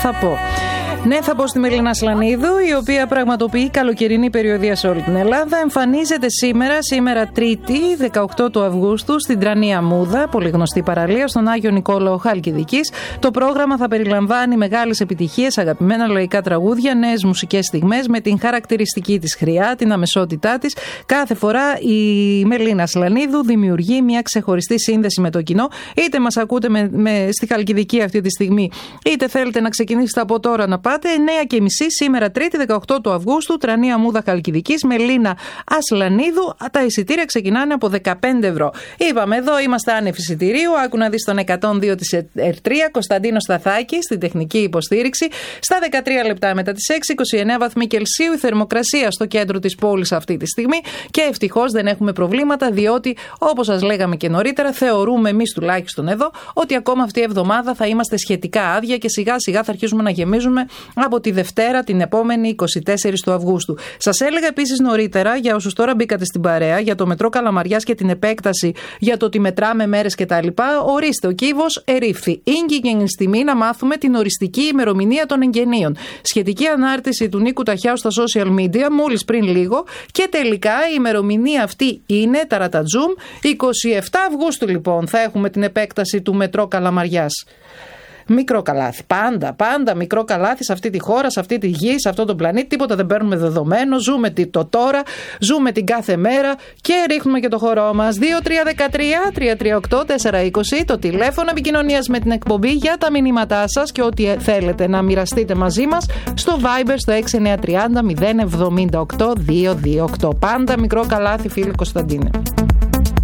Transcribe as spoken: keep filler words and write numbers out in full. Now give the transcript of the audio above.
θα πω. Ναι, θα πω στη Μελίνα Ασλανίδου, η οποία πραγματοποιεί καλοκαιρινή περιοδεία σε όλη την Ελλάδα. Εμφανίζεται σήμερα, σήμερα Τρίτη, δεκαοκτώ του Αυγούστου, στην Τρανία Μούδα, πολύ γνωστή παραλία, στον Άγιο Νικόλαο Χαλκιδικής. Το πρόγραμμα θα περιλαμβάνει μεγάλες επιτυχίες, αγαπημένα λαϊκά τραγούδια, νέες μουσικές στιγμές με την χαρακτηριστική της χρειά, την αμεσότητά της. Κάθε φορά η Μελίνα Ασλανίδου δημιουργεί μια ξεχωριστή σύνδεση με το κοινό. Είτε μας ακούτε με, με, στη Χαλκιδική αυτή τη στιγμή, είτε θέλετε να ξεκινήσετε από τώρα να πάτε. εννέα και μισή σήμερα Τρίτη, δεκαοκτώ του Αυγούστου, Τρανία Μούδα Χαλκιδικής, Μελίνα Ασλανίδου. Τα εισιτήρια ξεκινάνε από δεκαπέντε ευρώ. Είπαμε, εδώ είμαστε άνευ εισιτηρίου. Άκου να δεις τον εκατόν δύο της Ερ τρία, Κωνσταντίνο Σταθάκη, στην τεχνική υποστήριξη. Στα δεκατρία λεπτά μετά τις έξι, είκοσι εννέα βαθμοί Κελσίου, η θερμοκρασία στο κέντρο της πόλης αυτή τη στιγμή. Και ευτυχώς δεν έχουμε προβλήματα, διότι όπως σας λέγαμε και νωρίτερα, θεωρούμε εμείς τουλάχιστον εδώ ότι ακόμα αυτή η εβδομάδα θα είμαστε σχετικά άδεια και σιγά σιγά θα αρχίσουμε να γεμίζουμε από τη Δευτέρα την επόμενη είκοσι τέσσερις του Αυγούστου. Σας έλεγα επίσης νωρίτερα, για όσους τώρα μπήκατε στην παρέα, για το μετρό Καλαμαριάς και την επέκταση για το ότι μετράμε μέρες κτλ. Ορίστε, ο κύβος ερήφθη. Ήγηκε η στιγμή να μάθουμε την οριστική ημερομηνία των εγγενείων. Σχετική ανάρτηση του Νίκου Ταχιάου στα social media μόλις πριν λίγο και τελικά η ημερομηνία αυτή είναι, ταρατατζούμ, είκοσι επτά Αυγούστου λοιπόν θα έχουμε την επέκταση του μετρό Καλαμαριάς. Μικρό καλάθι. Πάντα, πάντα μικρό καλάθι σε αυτή τη χώρα, σε αυτή τη γη, σε αυτόν τον πλανήτη. Τίποτα δεν παίρνουμε δεδομένο. Ζούμε το τώρα, ζούμε την κάθε μέρα και ρίχνουμε και το χώρο μας. δύο τρία ένα τρία τρία τρία οκτώ τέσσερα είκοσι το τηλέφωνο επικοινωνίας με την εκπομπή για τα μηνύματά σας και ό,τι θέλετε να μοιραστείτε μαζί μας στο Viber στο έξι εννιά τρία μηδέν εβδομήντα οκτώ διακόσια είκοσι οκτώ. Πάντα μικρό καλάθι, φίλε Κωνσταντίνε.